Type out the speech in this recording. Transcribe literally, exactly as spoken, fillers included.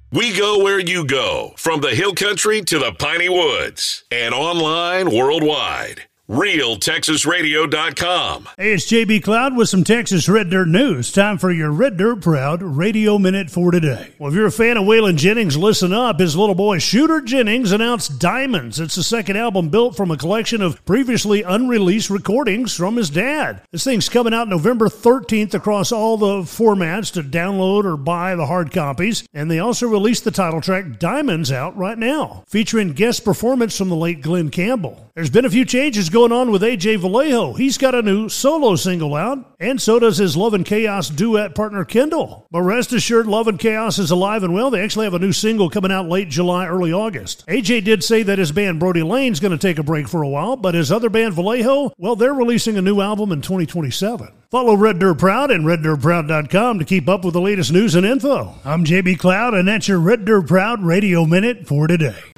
We go where you go, from the hill country to the piney woods, and online worldwide. Real Texas Radio dot com. Hey, it's J B Cloud with some Texas Red Dirt news. Time for your Red Dirt Proud Radio Minute for today. Well, if you're a fan of Waylon Jennings, listen up. His little boy, Shooter Jennings, announced Diamonds. It's the second album built from a collection of previously unreleased recordings from his dad. This thing's coming out November thirteenth across all the formats to download or buy the hard copies. And they also released the title track Diamonds out right now, featuring guest performance from the late Glenn Campbell. There's been a few changes going on with A J Vallejo. He's got a new solo single out, and so does his Love and Chaos duet partner Kendall. But rest assured, Love and Chaos is alive and well. They actually have a new single coming out late July, early August. A J did say that his band Brody Lane's going to take a break for a while, but his other band Vallejo, well, they're releasing a new album in twenty twenty-seven. Follow Red Dirt Proud and red dirt proud dot com to keep up with the latest news and info. I'm J B Cloud, and that's your Red Dirt Proud Radio Minute for today.